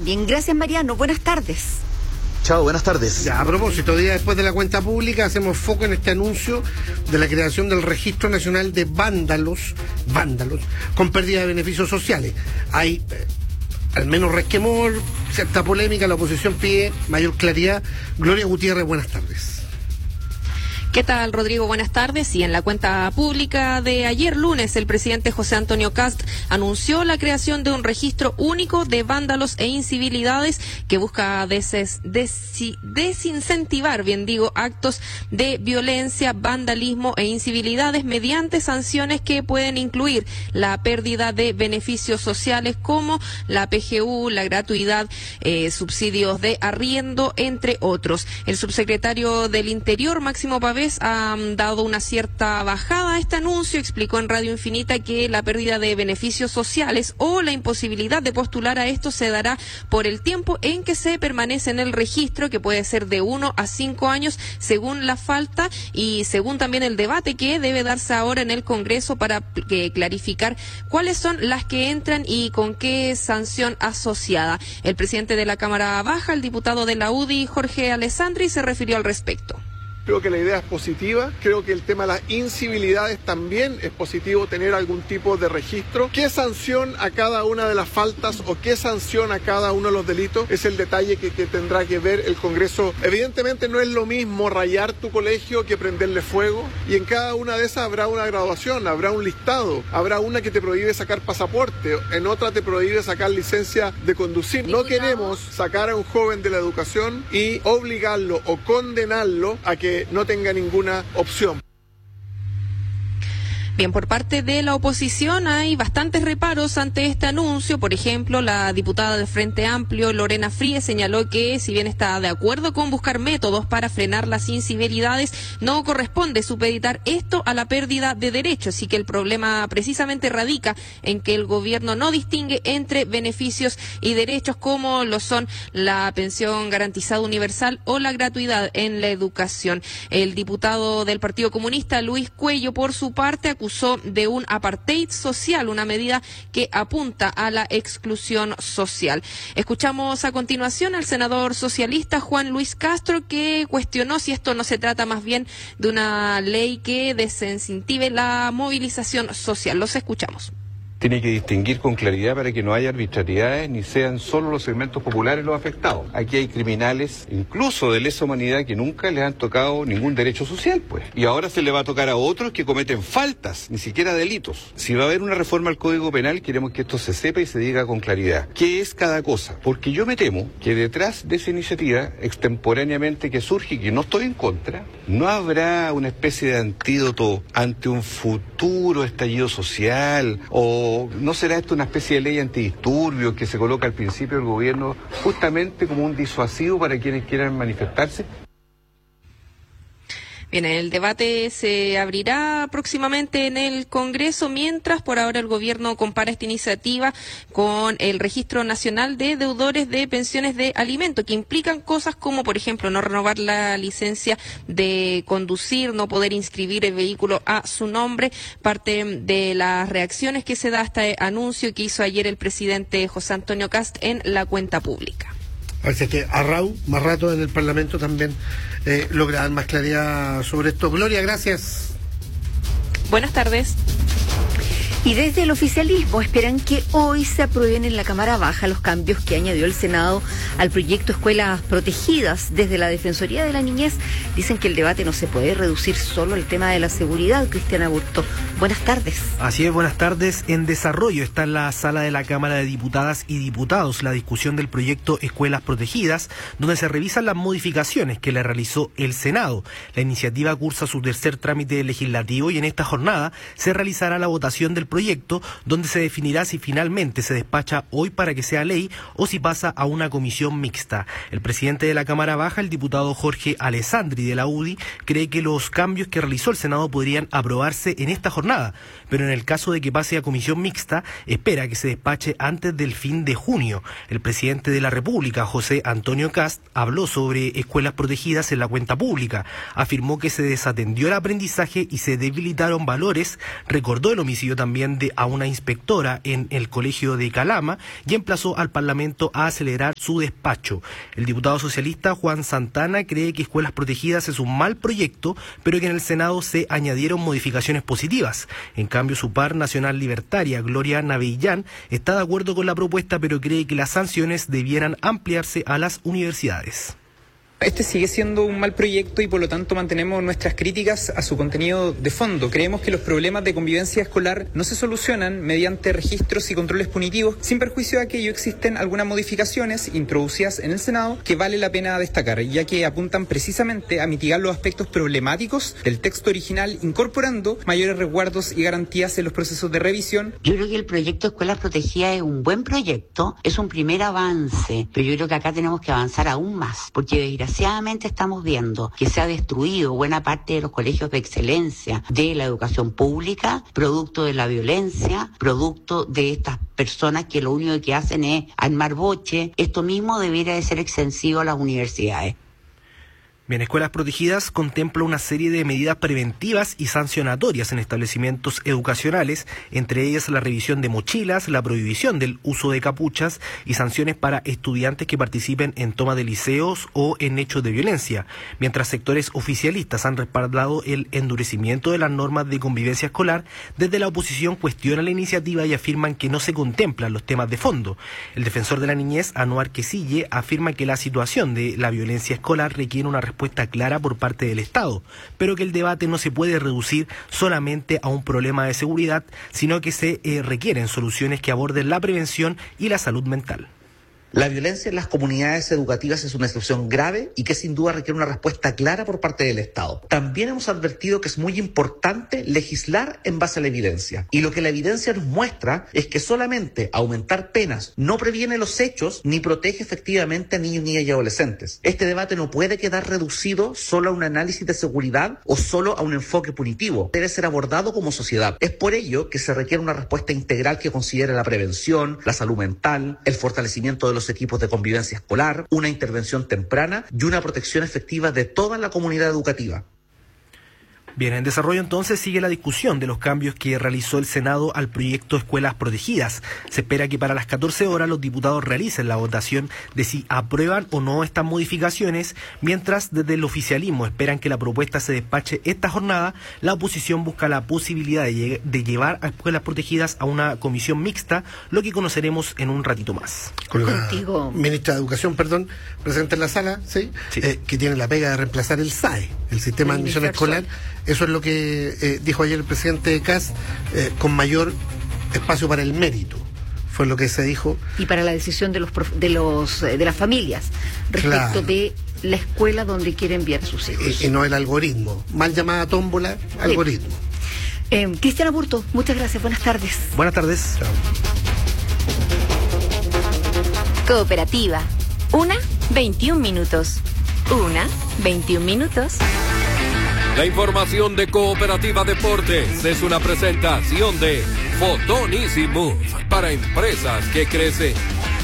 Bien, gracias Mariano, buenas tardes. Chao, buenas tardes. Ya, a propósito, día después de la cuenta pública, hacemos foco en este anuncio de la creación del Registro Nacional de Vándalos, con pérdida de beneficios sociales. Hay al menos resquemor, cierta polémica, la oposición pide mayor claridad. Gloria Gutiérrez, buenas tardes. ¿Qué tal, Rodrigo? Buenas tardes. Y en la cuenta pública de ayer lunes, el presidente José Antonio Kast anunció la creación de un registro único de vándalos e incivilidades que busca desincentivar, actos de violencia, vandalismo e incivilidades mediante sanciones que pueden incluir la pérdida de beneficios sociales como la PGU, la gratuidad, subsidios de arriendo, entre otros. El subsecretario del Interior, Máximo Pavés, ha dado una cierta bajada a este anuncio. Explicó en Radio Infinita que la pérdida de beneficios sociales o la imposibilidad de postular a esto se dará por el tiempo en que se permanece en el registro, que puede ser de 1 a 5 años según la falta y según también el debate que debe darse ahora en el Congreso para clarificar cuáles son las que entran y con qué sanción asociada. El presidente de la Cámara Baja, el diputado de la UDI, Jorge Alessandri, se refirió al respecto. Creo que la idea es positiva, creo que el tema de las incivilidades también es positivo, tener algún tipo de registro. ¿Qué sanción a cada una de las faltas o qué sanción a cada uno de los delitos? Es el detalle que tendrá que ver el Congreso. Evidentemente no es lo mismo rayar tu colegio que prenderle fuego, y en cada una de esas habrá una graduación, habrá un listado, habrá una que te prohíbe sacar pasaporte, en otra te prohíbe sacar licencia de conducir. No queremos sacar a un joven de la educación y obligarlo o condenarlo a que no tenga ninguna opción. Bien, por parte de la oposición hay bastantes reparos ante este anuncio. Por ejemplo, la diputada del Frente Amplio, Lorena Fríes, señaló que si bien está de acuerdo con buscar métodos para frenar las incivilidades, no corresponde supeditar esto a la pérdida de derechos, y que el problema precisamente radica en que el gobierno no distingue entre beneficios y derechos como lo son la pensión garantizada universal o la gratuidad en la educación. El diputado del Partido Comunista, Luis Cuello, por su parte, acusó de un apartheid social, una medida que apunta a la exclusión social. Escuchamos a continuación al senador socialista Juan Luis Castro, que cuestionó si esto no se trata más bien de una ley que desincentive la movilización social. Los escuchamos. Tiene que distinguir con claridad para que no haya arbitrariedades ni sean solo los segmentos populares los afectados. Aquí hay criminales, incluso de lesa humanidad, que nunca les han tocado ningún derecho social, pues. Y ahora se le va a tocar a otros que cometen faltas, ni siquiera delitos. Si va a haber una reforma al Código Penal, queremos que esto se sepa y se diga con claridad. ¿Qué es cada cosa? Porque yo me temo que detrás de esa iniciativa, extemporáneamente que surge y que no estoy en contra, no habrá una especie de antídoto ante un futuro estallido social, o ¿no será esto una especie de ley antidisturbios que se coloca al principio del gobierno justamente como un disuasivo para quienes quieran manifestarse? Bien, el debate se abrirá próximamente en el Congreso, mientras por ahora el gobierno compara esta iniciativa con el Registro Nacional de Deudores de Pensiones de Alimento, que implican cosas como, por ejemplo, no renovar la licencia de conducir, no poder inscribir el vehículo a su nombre. Parte de las reacciones que se da a este anuncio que hizo ayer el presidente José Antonio Kast en la cuenta pública. Parece que Arrau, más rato en el Parlamento, también logra dar más claridad sobre esto. Gloria, gracias. Buenas tardes. Y desde el oficialismo esperan que hoy se aprueben en la Cámara Baja los cambios que añadió el Senado al proyecto Escuelas Protegidas. Desde la Defensoría de la Niñez dicen que el debate no se puede reducir solo al tema de la seguridad. Cristian Aburto, buenas tardes. Así es, buenas tardes. En desarrollo está en la sala de la Cámara de Diputadas y Diputados la discusión del proyecto Escuelas Protegidas, donde se revisan las modificaciones que le realizó el Senado. La iniciativa cursa su tercer trámite legislativo y en esta jornada se realizará la votación del proyecto, donde se definirá si finalmente se despacha hoy para que sea ley o si pasa a una comisión mixta. El presidente de la Cámara Baja, el diputado Jorge Alessandri de la UDI, cree que los cambios que realizó el Senado podrían aprobarse en esta jornada, pero en el caso de que pase a comisión mixta, espera que se despache antes del fin de junio. El presidente de la República, José Antonio Kast, habló sobre escuelas protegidas en la cuenta pública. Afirmó que se desatendió el aprendizaje y se debilitaron valores, recordó el homicidio también también a una inspectora en el colegio de Calama y emplazó al Parlamento a acelerar su despacho. El diputado socialista Juan Santana cree que Escuelas Protegidas es un mal proyecto, pero que en el Senado se añadieron modificaciones positivas. En cambio, su par nacional libertaria, Gloria Navellán, está de acuerdo con la propuesta, pero cree que las sanciones debieran ampliarse a las universidades. Este sigue siendo un mal proyecto y por lo tanto mantenemos nuestras críticas a su contenido de fondo. Creemos que los problemas de convivencia escolar no se solucionan mediante registros y controles punitivos, sin perjuicio de que ello existen algunas modificaciones introducidas en el Senado que vale la pena destacar, ya que apuntan precisamente a mitigar los aspectos problemáticos del texto original, incorporando mayores resguardos y garantías en los procesos de revisión. Yo creo que el proyecto Escuelas Protegidas es un buen proyecto, es un primer avance, pero yo creo que acá tenemos que avanzar aún más, porque desgraciadamente estamos viendo que se ha destruido buena parte de los colegios de excelencia de la educación pública, producto de la violencia, producto de estas personas que lo único que hacen es armar boche. Esto mismo debería de ser extensivo a las universidades. Bien, Escuelas Protegidas contempla una serie de medidas preventivas y sancionatorias en establecimientos educacionales, entre ellas la revisión de mochilas, la prohibición del uso de capuchas y sanciones para estudiantes que participen en toma de liceos o en hechos de violencia, mientras sectores oficialistas han respaldado el endurecimiento de las normas de convivencia escolar. Desde la oposición cuestionan la iniciativa y afirman que no se contemplan los temas de fondo. El defensor de la niñez, Anuar Quesille, afirma que la situación de la violencia escolar requiere una respuesta clara por parte del Estado, pero que el debate no se puede reducir solamente a un problema de seguridad, sino que se requieren soluciones que aborden la prevención y la salud mental. La violencia en las comunidades educativas es una situación grave y que sin duda requiere una respuesta clara por parte del Estado. También hemos advertido que es muy importante legislar en base a la evidencia. Y lo que la evidencia nos muestra es que solamente aumentar penas no previene los hechos ni protege efectivamente a niños, niñas y adolescentes. Este debate no puede quedar reducido solo a un análisis de seguridad o solo a un enfoque punitivo. Debe ser abordado como sociedad. Es por ello que se requiere una respuesta integral que considere la prevención, la salud mental, el fortalecimiento de los equipos de convivencia escolar, una intervención temprana y una protección efectiva de toda la comunidad educativa. Bien, en desarrollo entonces sigue la discusión de los cambios que realizó el Senado al proyecto Escuelas Protegidas. Se espera que para las 14 horas los diputados realicen la votación de si aprueban o no estas modificaciones, mientras desde el oficialismo esperan que la propuesta se despache esta jornada. La oposición busca la posibilidad de llevar a Escuelas Protegidas a una comisión mixta, lo que conoceremos en un ratito más. Con la ministra de Educación, presente en la sala, ¿sí? Sí. Que tiene la pega de reemplazar el SAE, el Sistema de Admisión Escolar. Eso es lo que dijo ayer el presidente Kast, con mayor espacio para el mérito, fue lo que se dijo. Y para la decisión de las familias respecto de la escuela donde quiere enviar a sus hijos. Y no el algoritmo, mal llamada tómbola, algoritmo. Cristian Aburto, muchas gracias, buenas tardes. Buenas tardes. Chao. Cooperativa. 1:21 minutos. 1:21 minutos. La información de Cooperativa Deportes es una presentación de Fotón Easy Move para empresas que crecen.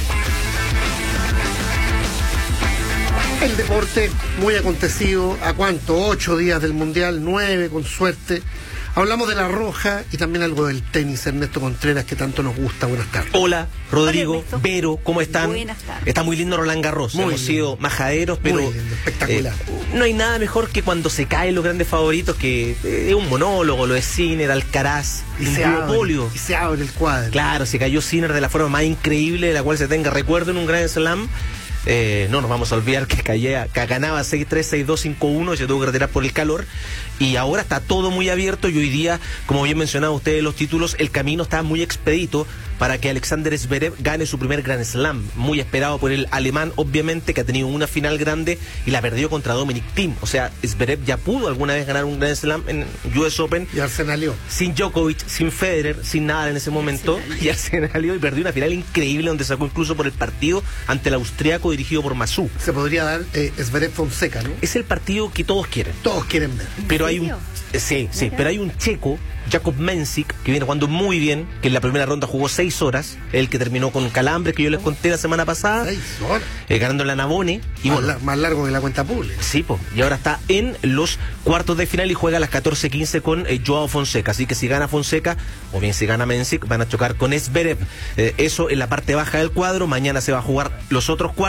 El deporte muy acontecido, ¿a cuánto? 8 días del Mundial, 9 con suerte. Hablamos de la Roja y también algo del tenis, Ernesto Contreras, que tanto nos gusta. Buenas tardes. Hola, Rodrigo, Vero, ¿cómo están? Buenas tardes. Está muy lindo Roland Garros. Hemos sido majaderos, pero muy lindo, espectacular. No hay nada mejor que cuando se caen los grandes favoritos, que es un monólogo, lo de Sinner, Alcaraz, y un duopolio. Y se abre el cuadro. Claro, se cayó Sinner de la forma más increíble de la cual se tenga recuerdo en un Grand Slam. No nos vamos a olvidar que ganaba 6-3, 6-2, 5-1, se tuvo que retirar por el calor. Y ahora está todo muy abierto y hoy día, como bien mencionado ustedes los títulos, el camino está muy expedito para que Alexander Zverev gane su primer Grand Slam, muy esperado por el alemán, obviamente, que ha tenido una final grande y la perdió contra Dominic Thiem. O sea, Zverev ya pudo alguna vez ganar un Grand Slam en US Open. Y arsenalió. Sin Djokovic, sin Federer, sin nada en ese momento. Y arsenalió y perdió una final increíble donde sacó incluso por el partido ante el austriaco dirigido por Massú. Se podría dar Zverev Fonseca, ¿no? Es el partido que todos quieren. Todos quieren ver. Pero hay un... Sí, pero hay un checo Jakub Mensik, que viene jugando muy bien, que en la primera ronda jugó 6 horas, el que terminó con calambres que yo les conté la semana pasada. 6 horas. Ganando la Navone. Y más largo que la cuenta pública. Sí, y ahora está en los cuartos de final y juega a las 14:15 con Joao Fonseca. Así que si gana Fonseca, o bien si gana Mensik, van a chocar con Zverev. Eso en la parte baja del cuadro. Mañana se va a jugar los otros cuartos.